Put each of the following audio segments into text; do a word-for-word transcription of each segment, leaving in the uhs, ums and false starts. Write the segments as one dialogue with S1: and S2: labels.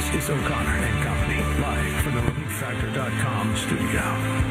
S1: is O'Connor and Company, live from the relief factor dot com studio.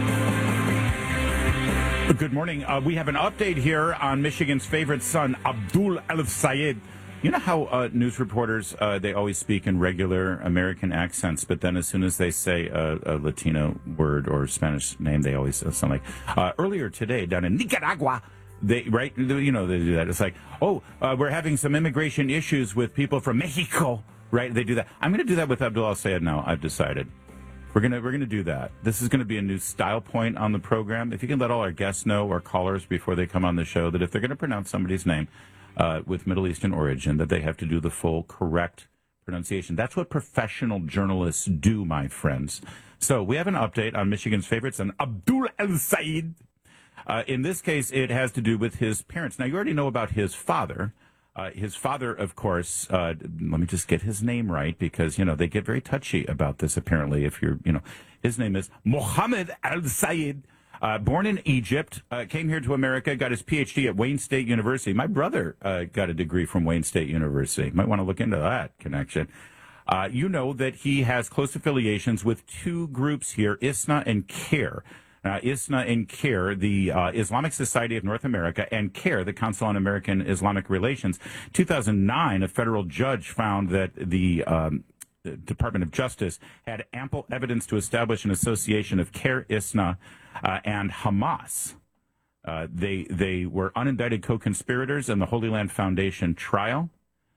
S2: Good morning. Uh, we have an update here on Michigan's favorite son, Abdul El-Sayed. You know how uh, news reporters, uh, they always speak in regular American accents, but then as soon as they say a, a Latino word or Spanish name, they always sound like, uh, earlier today down in Nicaragua, they, right, you know, they do that. It's like, oh, uh, we're having some immigration issues with people from Mexico, right? They do that. I'm going to do that with Abdul El-Sayed now, I've decided. We're gonna we're gonna do that. This is gonna be a new style point on the program. If you can let all our guests know, or callers before they come on the show, that if they're gonna pronounce somebody's name uh, with Middle Eastern origin, that they have to do the full correct pronunciation. That's what professional journalists do, my friends. So we have an update on Michigan's favorite son, Abdul El-Sayed. Uh, in this case, it has to do with his parents. Now, you already know about his father. Uh, his father, of course, uh, let me just get his name right, because, you know, they get very touchy about this, apparently, if you're, you know, his name is Mohammed El-Sayed, uh, born in Egypt, uh, came here to America, got his P H D at Wayne State University. My brother uh, got a degree from Wayne State University. Might want to look into that connection. Uh, you know that he has close affiliations with two groups here, ISNA and CARE. Uh, ISNA and CARE, the uh, Islamic Society of North America, and CARE, the Council on American Islamic Relations. two thousand nine, a federal judge found that the, um, the Department of Justice had ample evidence to establish an association of CARE, ISNA, uh, and Hamas. Uh, they they were unindicted co-conspirators in the Holy Land Foundation trial.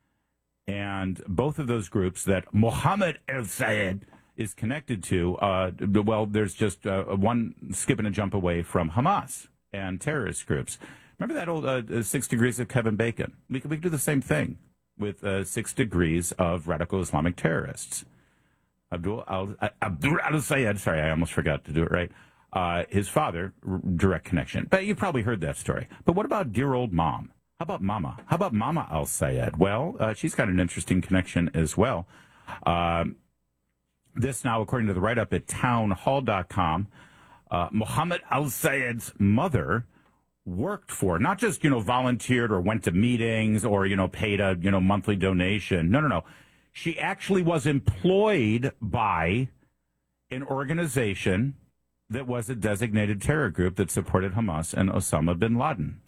S2: And both of those groups that Mohammed El-Sayed is connected to, uh, well, there's just uh, one skip and a jump away from Hamas and terrorist groups. Remember that old uh, Six Degrees of Kevin Bacon? We could, we could do the same thing with uh, Six Degrees of Radical Islamic Terrorists. Abdul al, uh, Abdul El-Sayed, sorry, I almost forgot to do it right. Uh, his father, r- direct connection. But you've probably heard that story. But what about dear old mom? How about Mama? How about Mama El-Sayed? Well, uh, she's got an interesting connection as well. Um, This now, according to the write-up at town hall dot com, uh, Mohammed El-Sayed's mother worked for, not just, you know, volunteered or went to meetings or, you know, paid a, you know, monthly donation. No, no, no. She actually was employed by an organization that was a designated terror group that supported Hamas and Osama bin Laden.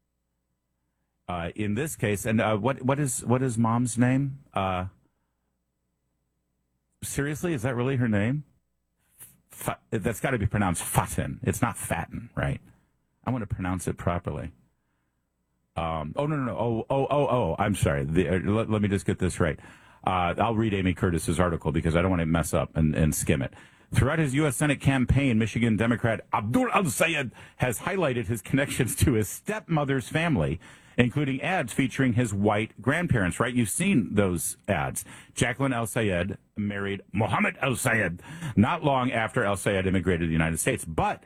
S2: Uh, in this case, and uh, what what is what is mom's name? Uh Seriously, is that really her name? F- that's got to be pronounced Fatin. It's not Fatin, right? I want to pronounce it properly. Um, oh, no, no, no. Oh, oh, oh, oh. I'm sorry. The, uh, let, let me just get this right. Uh, I'll read Amy Curtis's article because I don't want to mess up and, and skim it. Throughout his U S Senate campaign, Michigan Democrat Abdul El-Sayed has highlighted his connections to his stepmother's family, including ads featuring his white grandparents, right? You've seen those ads. Jacqueline El-Sayed married Mohammed El-Sayed not long after El-Sayed immigrated to the United States. But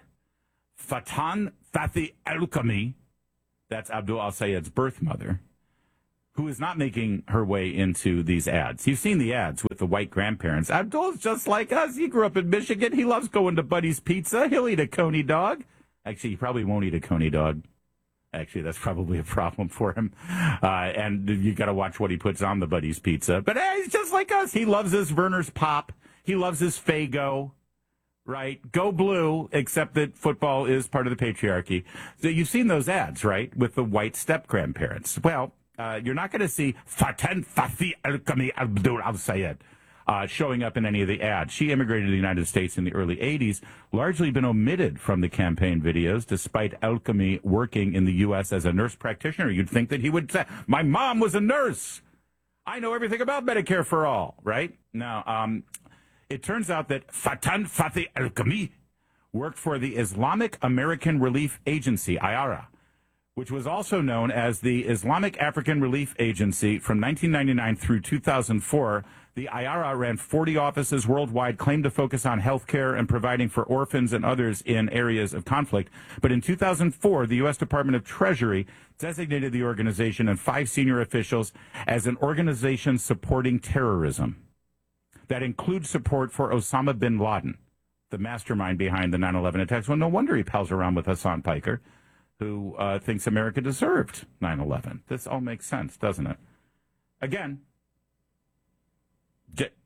S2: Fatan Fathi Al-Kami, that's Abdul El-Sayed's birth mother, who is not making her way into these ads. You've seen the ads with the white grandparents. Abdul's just like us. He grew up in Michigan. He loves going to Buddy's Pizza. He'll eat a Coney dog. Actually, he probably won't eat a Coney dog. Actually, that's probably a problem for him. Uh, and you got to watch what he puts on the Buddy's Pizza. But hey, he's just like us. He loves his Werner's Pop. He loves his Faygo, right? Go blue, except that football is part of the patriarchy. So you've seen those ads, right, with the white step-grandparents. Well, uh, you're not going to see Fatan Fathi Al-Kami Abdul El-Sayed Uh, showing up in any of the ads. She immigrated to the United States in the early eighties, largely been omitted from the campaign videos, despite El-Kami working in the U S as a nurse practitioner. You'd think that he would say, my mom was a nurse. I know everything about Medicare for All, right? Now, um, it turns out that Fatan Fathi El-Kami worked for the Islamic American Relief Agency, I A R A, which was also known as the Islamic African Relief Agency from nineteen ninety-nine through two thousand four. The I A R A ran forty offices worldwide, claimed to focus on health care and providing for orphans and others in areas of conflict. But in two thousand four, the U S Department of Treasury designated the organization and five senior officials as an organization supporting terrorism. That includes support for Osama bin Laden, the mastermind behind the nine eleven attacks. Well, no wonder he pals around with Hassan Piker, who uh, thinks America deserved nine eleven. This all makes sense, doesn't it? Again, j-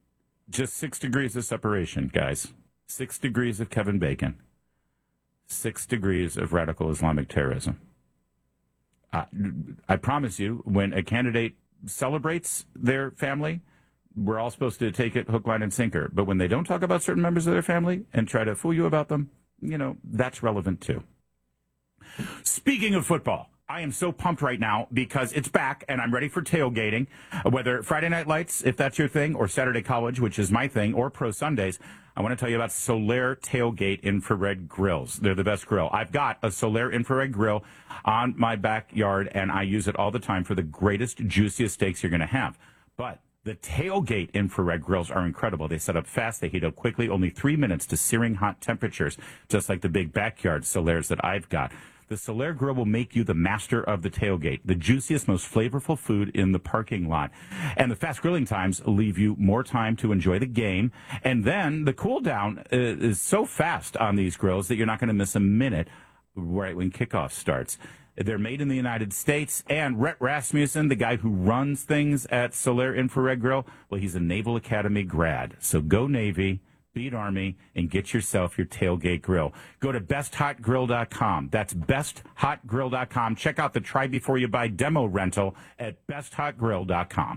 S2: Just six degrees of separation, guys. Six degrees of Kevin Bacon. Six degrees of radical Islamic terrorism. Uh, I promise you, when a candidate celebrates their family, we're all supposed to take it hook, line, and sinker. But when they don't talk about certain members of their family and try to fool you about them, you know, that's relevant too. Speaking of football, I am so pumped right now because it's back and I'm ready for tailgating. Whether Friday Night Lights, if that's your thing, or Saturday College, which is my thing, or Pro Sundays, I want to tell you about Solaire Tailgate Infrared Grills. They're the best grill. I've got a Solaire Infrared Grill on my backyard and I use it all the time for the greatest, juiciest steaks you're going to have. But the Tailgate Infrared Grills are incredible. They set up fast. They heat up quickly. Only three minutes to searing hot temperatures, just like the big backyard Solaires that I've got. The Solaire Grill will make you the master of the tailgate, the juiciest, most flavorful food in the parking lot. And the fast grilling times leave you more time to enjoy the game. And then the cool down is so fast on these grills that you're not going to miss a minute right when kickoff starts. They're made in the United States. And Rhett Rasmussen, the guy who runs things at Solaire Infrared Grill, well, he's a Naval Academy grad. So go Navy. Beat Army, and get yourself your tailgate grill. Go to best hot grill dot com. That's best hot grill dot com. Check out the Try Before You Buy demo rental at best hot grill dot com.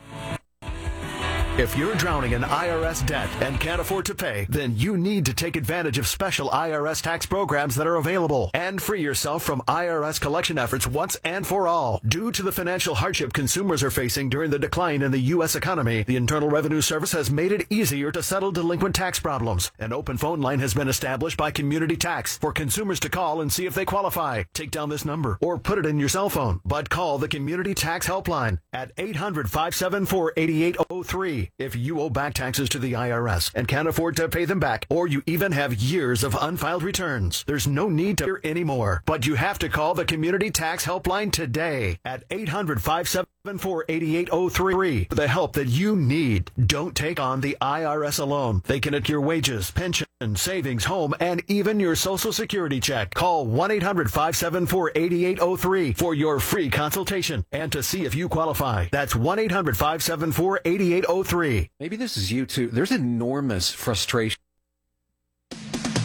S3: If you're drowning in I R S debt and can't afford to pay, then you need to take advantage of special I R S tax programs that are available and free yourself from I R S collection efforts once and for all. Due to the financial hardship consumers are facing during the decline in the U S economy, the Internal Revenue Service has made it easier to settle delinquent tax problems. An open phone line has been established by Community Tax for consumers to call and see if they qualify. Take down this number or put it in your cell phone, but call the Community Tax Helpline at eight hundred, five seven four, eight eight zero three. If you owe back taxes to the I R S and can't afford to pay them back, or you even have years of unfiled returns, there's no need to hear anymore. But you have to call the Community Tax Helpline today at eight hundred, five seven four, eight eight zero three for the help that you need. Don't take on the I R S alone. They can hit your wages, pension, savings, home, and even your Social Security check. Call one eight hundred, five seven four, eight eight zero three for your free consultation and to see if you qualify. That's one eight hundred, five seven four, eight eight zero three.
S4: Maybe this is you too. There's enormous frustration.
S1: S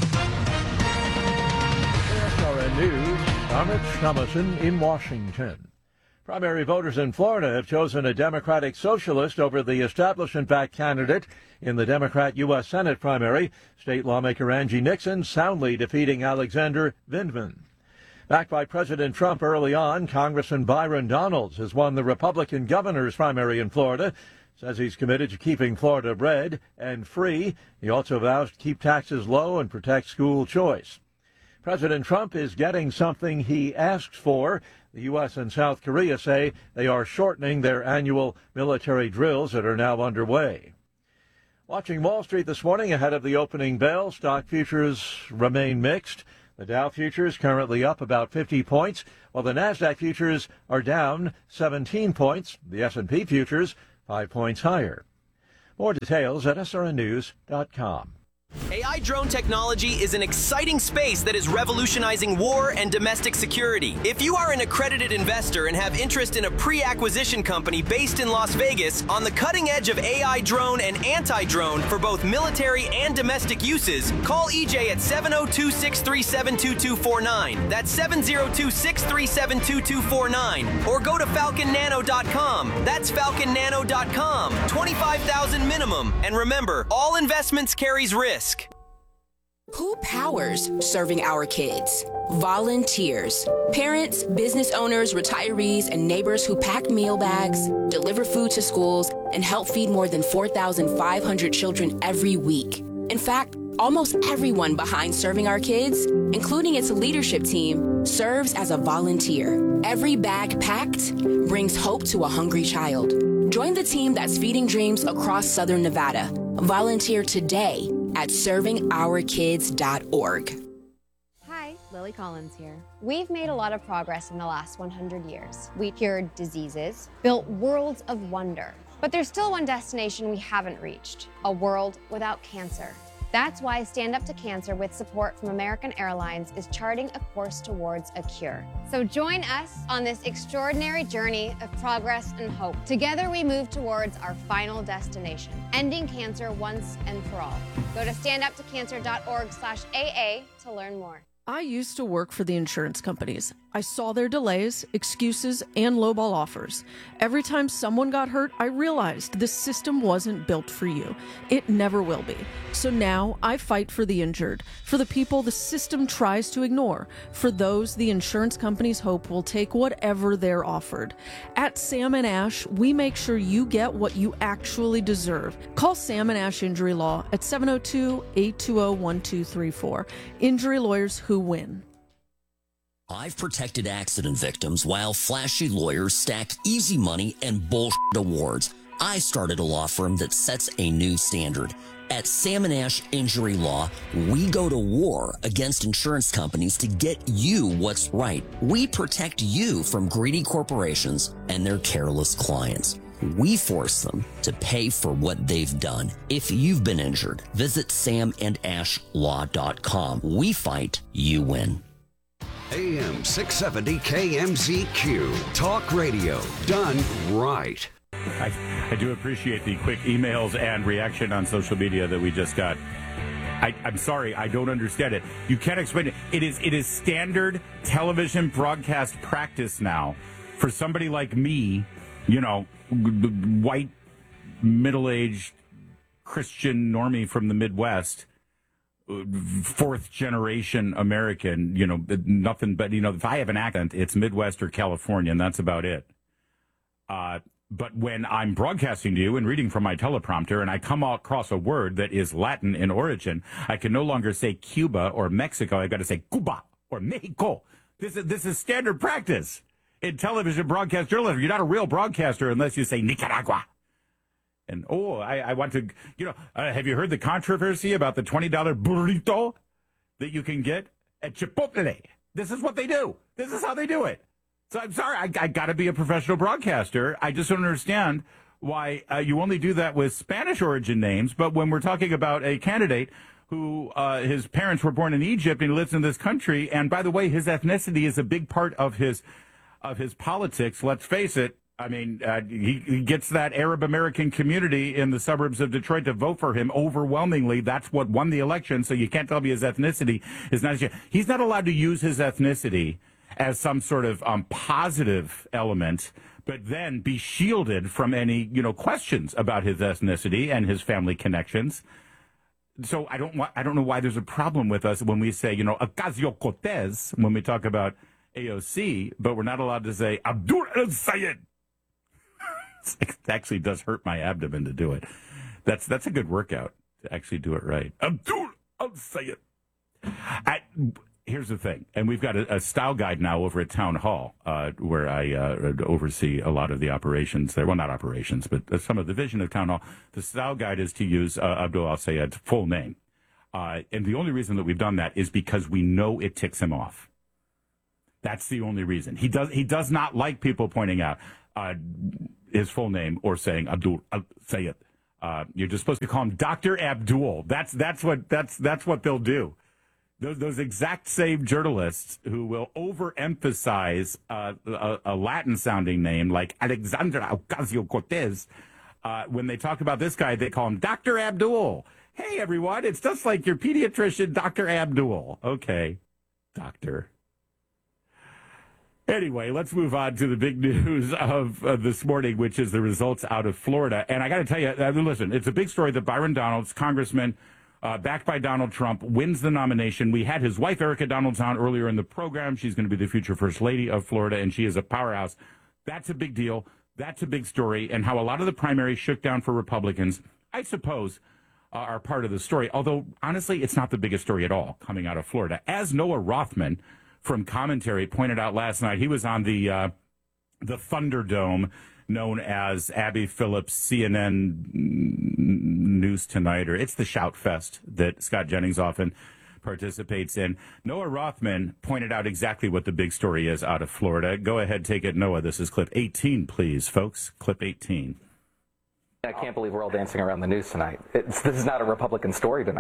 S1: R N News, Amit Shammason in Washington. Primary voters in Florida have chosen a Democratic socialist over the establishment-backed candidate in the Democrat U S Senate primary, state lawmaker Angie Nixon soundly defeating Alexander Vindman. Backed by President Trump early on, Congressman Byron Donalds has won the Republican governor's primary in Florida. Says he's committed to keeping Florida red and free. He also vows to keep taxes low and protect school choice. President Trump is getting something he asks for. The U S and South Korea say they are shortening their annual military drills that are now underway. Watching Wall Street this morning ahead of the opening bell, stock futures remain mixed. The Dow futures currently up about fifty points, while the NASDAQ futures are down seventeen points. The S and P futures five points higher. More details at S R N news dot com.
S5: A I drone technology is an exciting space that is revolutionizing war and domestic security. If you are an accredited investor and have interest in a pre-acquisition company based in Las Vegas on the cutting edge of A I drone and anti-drone for both military and domestic uses, call E J at seven oh two, six three seven, two two four nine. That's seven oh two, six three seven, two two four nine. Or go to falcon nano dot com. That's falcon nano dot com. twenty-five thousand minimum. And remember, all investments carries risk.
S6: Who powers serving our kids? Volunteers. Parents, business owners, retirees, and neighbors who pack meal bags, deliver food to schools, and help feed more than four thousand five hundred children every week. In fact, almost everyone behind Serving Our Kids, including its leadership team, serves as a volunteer. Every bag packed brings hope to a hungry child. Join the team that's feeding dreams across Southern Nevada. Volunteer today at serving our kids dot org.
S7: Hi, Lily Collins here. We've made a lot of progress in the last one hundred years. We cured diseases, built worlds of wonder. But there's still one destination we haven't reached, a world without cancer. That's why Stand Up to Cancer, with support from American Airlines, is charting a course towards a cure. So join us on this extraordinary journey of progress and hope. Together we move towards our final destination, ending cancer once and for all. Go to stand up to cancer dot org slash A A to learn more.
S8: I used to work for the insurance companies. I saw their delays, excuses, and lowball offers. Every time someone got hurt, I realized this system wasn't built for you. It never will be. So now I fight for the injured, for the people the system tries to ignore, for those the insurance companies hope will take whatever they're offered. At Sam and Ash, we make sure you get what you actually deserve. Call Sam and Ash Injury Law at seven oh two, eight two oh, one two three four. Injury lawyers who win.
S9: I've protected accident victims while flashy lawyers stack easy money and bullshit awards. I started a law firm that sets a new standard. At Sam and Ash Injury Law, we go to war against insurance companies to get you what's right. We protect you from greedy corporations and their careless clients. We force them to pay for what they've done. If you've been injured, visit sam and ash law dot com. We fight, you win.
S10: A M six seventy K M Z Q. Talk radio done right.
S2: I, I do appreciate the quick emails and reaction on social media that we just got. I, I'm sorry, I don't understand it. You can't explain it. It is it is standard television broadcast practice now for somebody like me, you know, white, middle-aged Christian normie from the Midwest, fourth generation American, you know, nothing but, you know, if I have an accent, it's Midwest or California, and that's about it. Uh, but when I'm broadcasting to you and reading from my teleprompter and I come across a word that is Latin in origin, I can no longer say Cuba or Mexico. I've got to say Cuba or Mexico. This is, this is standard practice in television broadcast journalism. You're not a real broadcaster unless you say Nicaragua. And, oh, I, I want to, you know, uh, have you heard the controversy about the twenty dollar burrito that you can get at Chipotle? This is what they do. This is how they do it. So I'm sorry, I, I got to be a professional broadcaster. I just don't understand why uh, you only do that with Spanish origin names. But when we're talking about a candidate who uh, his parents were born in Egypt and he lives in this country, and by the way, his ethnicity is a big part of his of his politics, let's face it. I mean, uh, he, he gets that Arab American community in the suburbs of Detroit to vote for him overwhelmingly. That's what won the election. So you can't tell me his ethnicity is not. He's not allowed to use his ethnicity as some sort of um, positive element, but then be shielded from any, you know, questions about his ethnicity and his family connections. So I don't want, I don't know why there's a problem with us when we say, you know, Ocasio-Cortez when we talk about A O C, but we're not allowed to say Abdul El-Sayed. It actually does hurt my abdomen to do it. That's that's a good workout to actually do it right. Abdul El-Sayed. I, here's the thing, and we've got a, a style guide now over at Town Hall, uh, where I uh, oversee a lot of the operations there. Well, not operations, but some of the vision of Town Hall. The style guide is to use uh, Abdul El-Sayed's full name. Uh, and the only reason that we've done that is because we know it ticks him off. That's the only reason. He does he does not like people pointing out uh, his full name or saying Abdul El-Sayed. Uh, you're just supposed to call him Doctor Abdul. That's that's what that's that's what they'll do. Those, those exact same journalists who will overemphasize uh, a, a Latin-sounding name like Alexandra Ocasio-Cortez, uh, when they talk about this guy, they call him Doctor Abdul. Hey, everyone, it's just like your pediatrician, Doctor Abdul. Okay, doctor. Anyway, let's move on to the big news of uh, this morning, which is the results out of Florida. And I got to tell you, uh, listen, it's a big story that Byron Donalds, congressman, uh, backed by Donald Trump, wins the nomination. We had his wife, Erica Donalds, on earlier in the program. She's going to be the future first lady of Florida, and she is a powerhouse. That's a big deal. That's a big story. And how a lot of the primaries shook down for Republicans, I suppose, uh, are part of the story. Although, honestly, it's not the biggest story at all coming out of Florida. As Noah Rothman from Commentary pointed out last night, he was on the uh, the Thunderdome, known as Abby Phillips C N N News Tonight, or it's the Shout Fest that Scott Jennings often participates in. Noah Rothman pointed out exactly what the big story is out of Florida. Go ahead, take it, Noah. This is clip eighteen, please, folks. Clip eighteen.
S11: I can't believe we're all dancing around the news tonight. It's, this is not a Republican story tonight.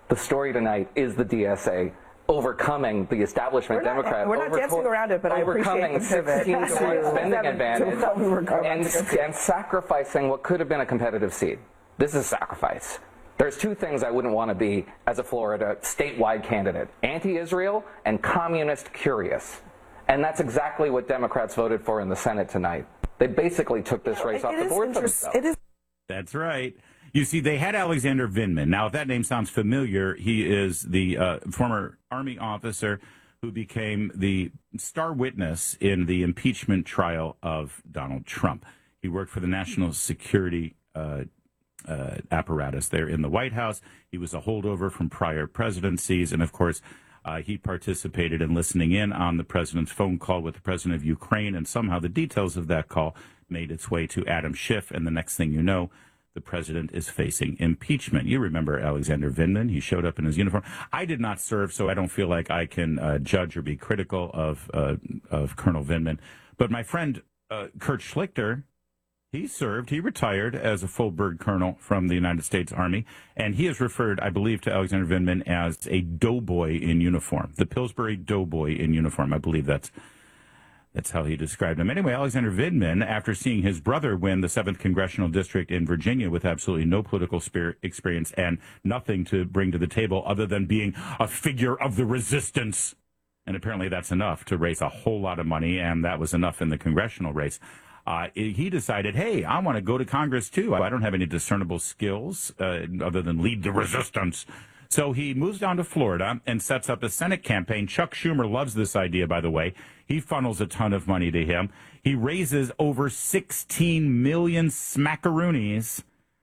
S11: The story tonight is the D S A overcoming the establishment
S12: we're not,
S11: Democrat.
S12: We're not
S11: overco-
S12: dancing around it, but I appreciate the
S11: sixteen to one spending advantage and, and sacrificing what could have been a competitive seat. This is sacrifice. There's two things I wouldn't want to be as a Florida statewide candidate: anti-Israel and communist curious. And that's exactly what Democrats voted for in the Senate tonight. They basically took this race off the board for themselves.
S12: It is.
S2: That's right. You see, they had Alexander Vindman. Now, if that name sounds familiar, he is the uh, former Army officer who became the star witness in the impeachment trial of Donald Trump. He worked for the National Security uh, uh, apparatus there in the White House. He was a holdover from prior presidencies. And, of course, uh, he participated in listening in on the president's phone call with the president of Ukraine. And somehow the details of that call made its way to Adam Schiff. And the next thing you know, the president is facing impeachment. You remember Alexander Vindman. He showed up in his uniform. I did not serve, so I don't feel like I can uh, judge or be critical of uh, of Colonel Vindman. But my friend uh, Kurt Schlichter, he served. He retired as a full bird colonel from the United States Army. And he has referred, I believe, to Alexander Vindman as a doughboy in uniform, the Pillsbury doughboy in uniform. I believe that's That's how he described him. Anyway, Alexander Vindman, after seeing his brother win the seventh Congressional District in Virginia with absolutely no political spirit experience and nothing to bring to the table other than being a figure of the resistance, and apparently that's enough to raise a whole lot of money, and that was enough in the congressional race, uh, he decided, hey, I want to go to Congress too. I don't have any discernible skills uh, other than lead the resistance. So he moves down to Florida and sets up a Senate campaign. Chuck Schumer loves this idea, by the way. He funnels a ton of money to him. He raises over sixteen million smackaroonies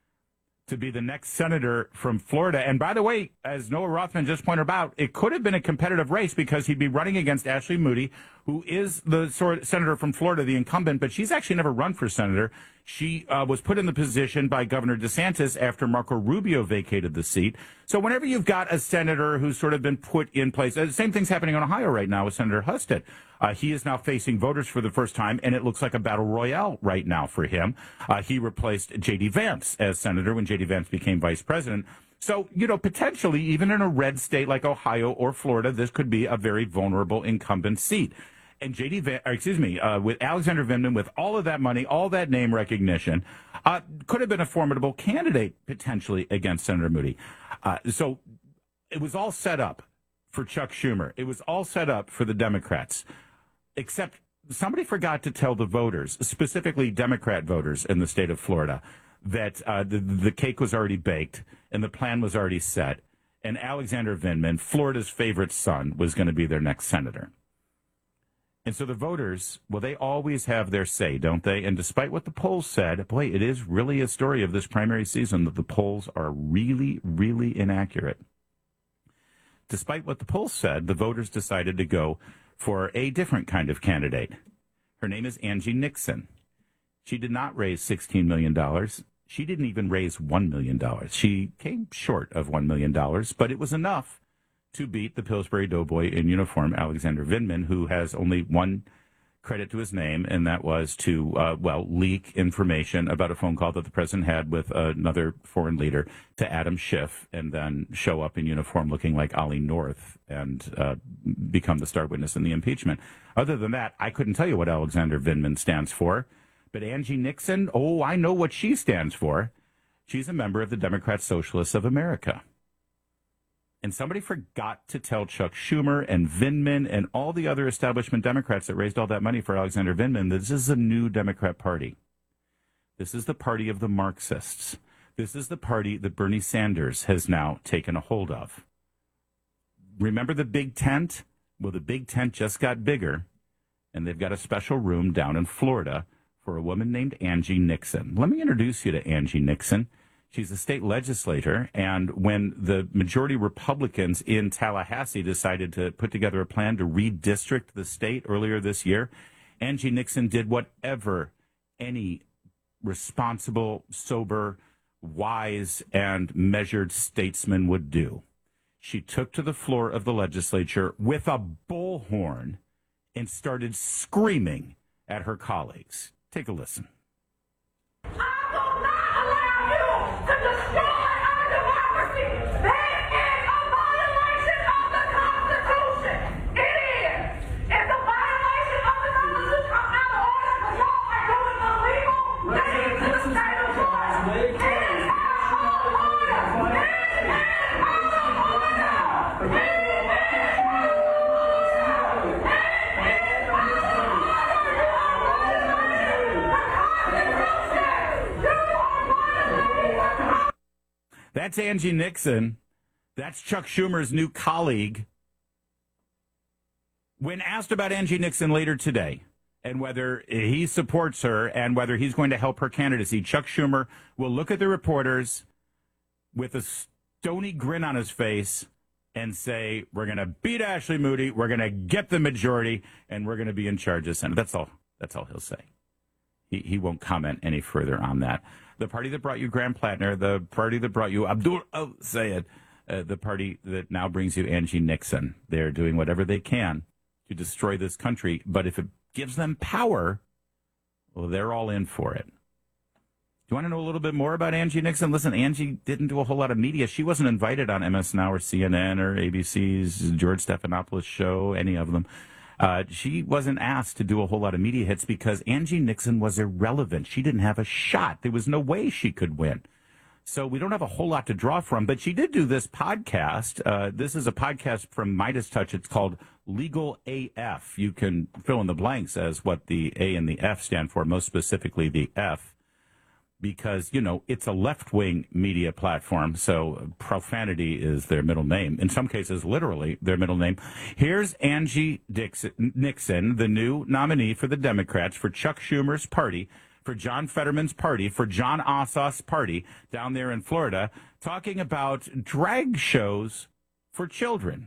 S2: to be the next senator from Florida. And by the way, as Noah Rothman just pointed out, it could have been a competitive race because he'd be running against Ashley Moody, who is the sort senator from Florida, the incumbent, but she's actually never run for senator. She uh, was put in the position by Governor DeSantis after Marco Rubio vacated the seat. So whenever you've got a senator who's sort of been put in place, the same thing's happening in Ohio right now with Senator Husted. Uh, he is now facing voters for the first time, and it looks like a battle royale right now for him. Uh, he replaced J D. Vance as senator when J D. Vance became vice president. So, you know, potentially, even in a red state like Ohio or Florida, this could be a very vulnerable incumbent seat. And J D. Van, or excuse me, uh, with Alexander Vindman, with all of that money, all that name recognition, uh, could have been a formidable candidate potentially against Senator Moody. Uh, so it was all set up for Chuck Schumer. It was all set up for the Democrats, except somebody forgot to tell the voters, specifically Democrat voters in the state of Florida, that uh, the, the cake was already baked and the plan was already set. And Alexander Vindman, Florida's favorite son, was going to be their next senator. And so the voters, well, they always have their say, don't they? And despite what the polls said, boy, it is really a story of this primary season that the polls are really, really inaccurate. Despite what the polls said, the voters decided to go for a different kind of candidate. Her name is Angie Nixon. She did not raise sixteen million dollars. She didn't even raise one million dollars. She came short of one million dollars, but it was enough to beat the Pillsbury doughboy in uniform, Alexander Vindman, who has only one credit to his name, and that was to, uh, well, leak information about a phone call that the president had with another foreign leader to Adam Schiff, and then show up in uniform looking like Ollie North and uh, become the star witness in the impeachment. Other than that, I couldn't tell you what Alexander Vindman stands for. But Angie Nixon, oh, I know what she stands for. She's a member of the Democrat Socialists of America. And somebody forgot to tell Chuck Schumer and Vindman and all the other establishment Democrats that raised all that money for Alexander Vindman that this is a new Democrat party. This is the party of the Marxists. This is the party that Bernie Sanders has now taken a hold of. Remember the big tent? Well, the big tent just got bigger, and they've got a special room down in Florida for a woman named Angie Nixon. Let me introduce you to Angie Nixon. She's a state legislator, and when the majority Republicans in Tallahassee decided to put together a plan to redistrict the state earlier this year, Angie Nixon did whatever any responsible, sober, wise, and measured statesman would do. She took to the floor of the legislature with a bullhorn and started screaming at her colleagues. Take a listen.
S13: To destroy our democracy. That is
S2: That's Angie Nixon. That's Chuck Schumer's new colleague. When asked about Angie Nixon later today and whether he supports her and whether he's going to help her candidacy, Chuck Schumer will look at the reporters with a stony grin on his face and say, we're going to beat Ashley Moody, we're going to get the majority, and we're going to be in charge of Senate. That's all. That's all he'll say. He, he won't comment any further on that. The party that brought you Graham Plattner, the party that brought you Abdul al-Sayed, uh, the party that now brings you Angie Nixon, they're doing whatever they can to destroy this country. But if it gives them power, well, they're all in for it. Do you want to know a little bit more about Angie Nixon? Listen, Angie didn't do a whole lot of media. She wasn't invited on M S N Now or C N N or A B C's George Stephanopoulos show, any of them. Uh, she wasn't asked to do a whole lot of media hits because Angie Nixon was irrelevant. She didn't have a shot. There was no way she could win. So we don't have a whole lot to draw from. But she did do this podcast. Uh, this is a podcast from Midas Touch. It's called Legal A F. You can fill in the blanks as what the A and the F stand for, most specifically the F, because, you know, it's a left-wing media platform, so profanity is their middle name. In some cases, literally their middle name. Here's Angie Dixon, Nixon, the new nominee for the Democrats, for Chuck Schumer's party, for John Fetterman's party, for John Ossoff's party down there in Florida, talking about drag shows for children.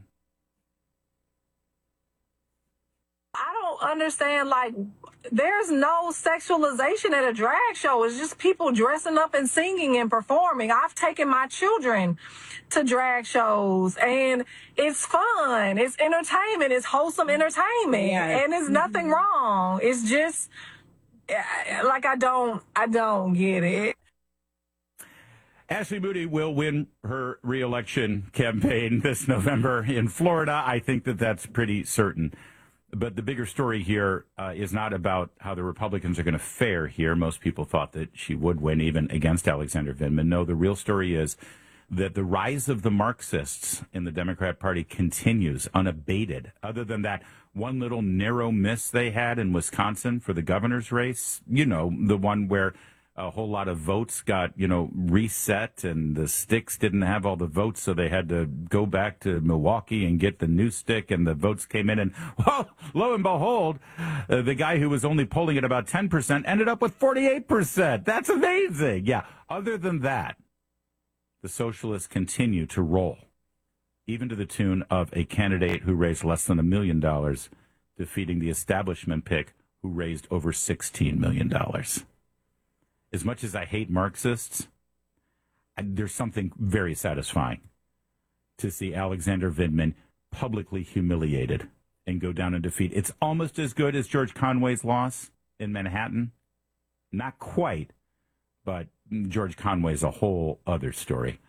S12: I don't understand, like, there's no sexualization at a drag show. It's just people dressing up and singing and performing. I've taken my children to drag shows, and it's fun. It's entertainment. It's wholesome entertainment, yeah. And there's nothing wrong. It's just, like, I don't, I don't get it.
S2: Ashley Moody will win her reelection campaign this November in Florida. I think that that's pretty certain. But the bigger story here uh, is not about how the Republicans are going to fare here. Most people thought that she would win, even against Alexander Vindman. No, the real story is that the rise of the Marxists in the Democrat Party continues unabated. Other than that one little narrow miss they had in Wisconsin for the governor's race, you know, the one where a whole lot of votes got, you know, reset and the sticks didn't have all the votes, so they had to go back to Milwaukee and get the new stick, and the votes came in, and well, lo and behold, uh, the guy who was only polling at about ten percent ended up with forty-eight percent. That's amazing. Yeah. Other than that, the socialists continue to roll, even to the tune of a candidate who raised less than a million dollars defeating the establishment pick who raised over sixteen million dollars. As much as I hate Marxists, there's something very satisfying to see Alexander Vindman publicly humiliated and go down in defeat. It's almost as good as George Conway's loss in Manhattan. Not quite, but George Conway's a whole other story.